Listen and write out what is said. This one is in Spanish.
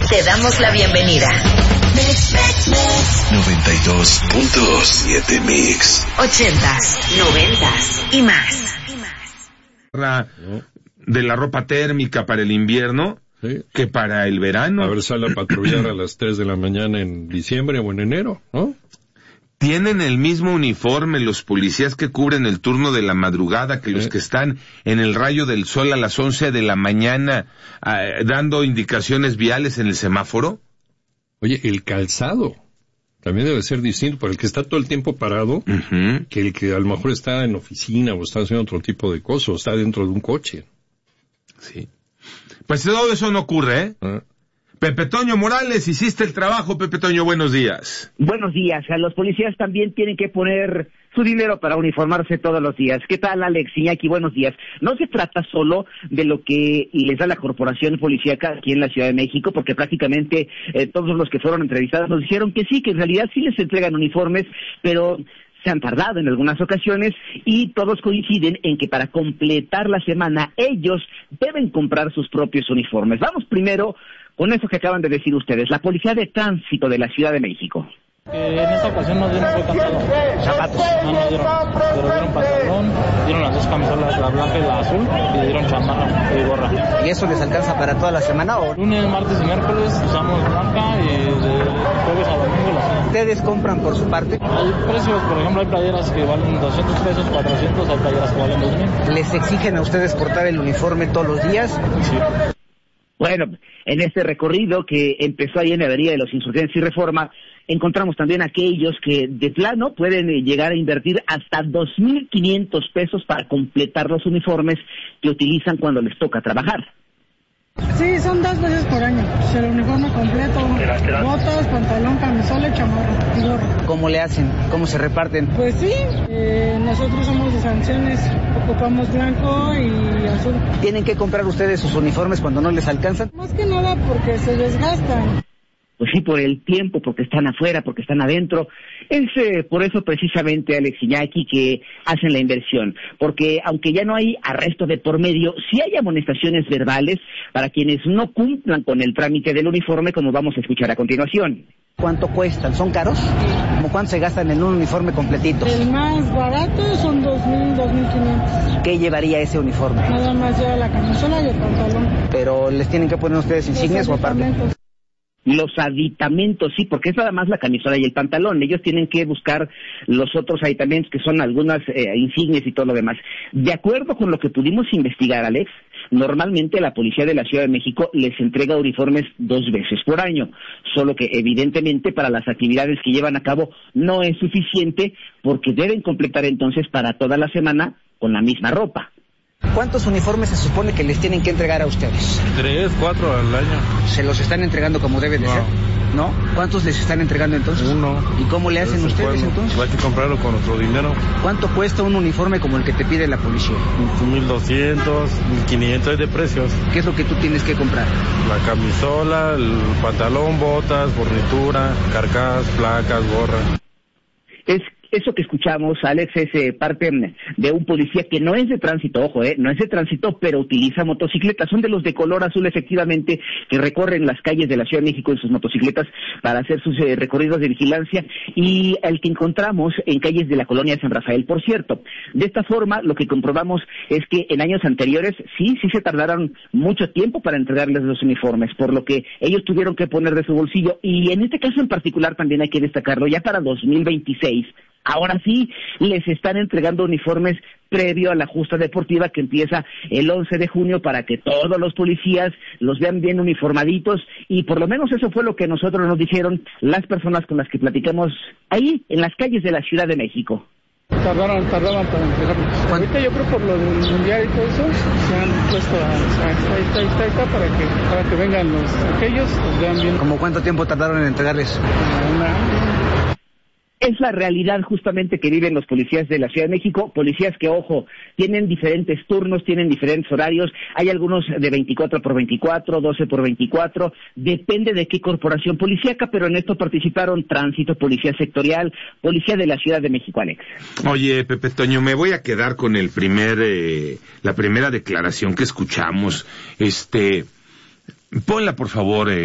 Te damos la bienvenida. 92.7 Mix. 80s, 90s y más. De la ropa térmica para el invierno, sí, que para el verano. A ver, sale a patrullar a las 3 de la mañana en diciembre o en enero, ¿no? Tienen el mismo uniforme los policías que cubren el turno de la madrugada que los que están en el rayo del sol a las 11 de la mañana dando indicaciones viales en el semáforo. Oye, el calzado también debe ser distinto para el que está todo el tiempo parado, que el que a lo mejor está en oficina o está haciendo otro tipo de cosas o está dentro de un coche. Sí. Pues todo eso no ocurre, ¿eh? Pepe Toño Morales, hiciste el trabajo. Pepe Toño, buenos días. Buenos días. Los policías también tienen que poner su dinero para uniformarse todos los días. ¿Qué tal, Alex? Iñaki, buenos días. No se trata solo de lo que les da la corporación policíaca aquí en la Ciudad de México, porque prácticamente todos los que fueron entrevistados nos dijeron que sí, que en realidad sí les entregan uniformes, pero se han tardado en algunas ocasiones y todos coinciden en que para completar la semana ellos deben comprar sus propios uniformes. Vamos primero con eso que acaban de decir ustedes, la Policía de Tránsito de la Ciudad de México. En esta ocasión no dieron calzado. Zapatos. No dieron, pero dieron pantalón, dieron las dos camisolas, la blanca y la azul, y dieron chamarra y gorra. ¿Y eso les alcanza para toda la semana o...? Lunes, martes y miércoles usamos blanca y de jueves a domingo la azul. ¿Ustedes compran por su parte? Hay precios, por ejemplo, hay playeras que valen 200 pesos, 400, hay playeras que valen 2,000. ¿Les exigen a ustedes portar el uniforme todos los días? Sí. Bueno, en este recorrido que empezó ahí en la Avenida de los Insurgentes y Reforma, encontramos también aquellos que de plano pueden llegar a invertir hasta 2,500 pesos para completar los uniformes que utilizan cuando les toca trabajar. Sí, son 2 veces por año. El uniforme completo, botas, pantalón, camisola, chamarra y gorra. ¿Cómo le hacen? ¿Cómo se reparten? Pues sí, nosotros somos de sanciones, ocupamos blanco y azul. ¿Tienen que comprar ustedes sus uniformes cuando no les alcanzan? Más que nada porque se desgastan. Pues sí, por el tiempo, porque están afuera, porque están adentro. Es por eso precisamente, Alex Iñaki, que hacen la inversión. Porque aunque ya no hay arresto de por medio, sí hay amonestaciones verbales para quienes no cumplan con el trámite del uniforme, como vamos a escuchar a continuación. ¿Cuánto cuestan? ¿Son caros? ¿Cómo cuánto se gastan en un uniforme completito? El más barato son 2,000, 2,500. ¿Qué llevaría ese uniforme? Nada más lleva la camisola y el pantalón. ¿Pero les tienen que poner ustedes insignias o aparte? Los aditamentos, sí, porque es nada más la camisola y el pantalón. Ellos tienen que buscar los otros aditamentos que son algunas insignias y todo lo demás. De acuerdo con lo que pudimos investigar, Alex, normalmente la Policía de la Ciudad de México les entrega uniformes 2 veces por año, solo que evidentemente para las actividades que llevan a cabo no es suficiente porque deben completar entonces para toda la semana con la misma ropa. ¿Cuántos uniformes se supone que les tienen que entregar a ustedes? 3, 4 al año. ¿Se los están entregando como debe de ser? ¿No? ¿Cuántos les están entregando entonces? 1. ¿Y cómo le hacen ustedes entonces? Hay que comprarlo con nuestro dinero. ¿Cuánto cuesta un uniforme como el que te pide la policía? 1,200, 1,500 de precios. ¿Qué es lo que tú tienes que comprar? La camisola, el pantalón, botas, fornitura, carcas, placas, gorra. Eso que escuchamos, Alex, es parte de un policía que no es de tránsito, ojo, no es de tránsito, pero utiliza motocicletas. Son de los de color azul, efectivamente, que recorren las calles de la Ciudad de México en sus motocicletas para hacer sus recorridos de vigilancia, y el que encontramos en calles de la colonia San Rafael, por cierto. De esta forma, lo que comprobamos es que en años anteriores sí se tardaron mucho tiempo para entregarles los uniformes, por lo que ellos tuvieron que poner de su bolsillo, y en este caso en particular también hay que destacarlo, ya para 2026, ahora sí, les están entregando uniformes previo a la justa deportiva que empieza el 11 de junio para que todos los policías los vean bien uniformaditos, y por lo menos eso fue lo que nosotros nos dijeron las personas con las que platicamos ahí en las calles de la Ciudad de México. Tardaban para entregarlo. Ahorita yo creo por lo del mundial y todo eso, se han puesto ahí está para que vengan aquellos, los vean bien. ¿Cómo cuánto tiempo tardaron en entregarles? Es la realidad justamente que viven los policías de la Ciudad de México, policías que, ojo, tienen diferentes turnos, tienen diferentes horarios, hay algunos de 24x24, 12x24, depende de qué corporación policíaca, pero en esto participaron Tránsito, Policía Sectorial, Policía de la Ciudad de México, Alex. Oye, Pepe Toño, me voy a quedar con la primera declaración que escuchamos. Ponla, por favor,